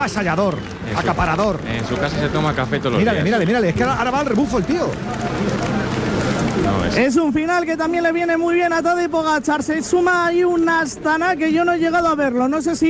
Avasallador, acaparador. En su casa se toma café todos los días. Mírale, es que ahora va al rebufo el tío. No, es un final que también le viene muy bien a Tadej Pogačar. Se suma ahí un Astana que yo no he llegado a verlo. No sé si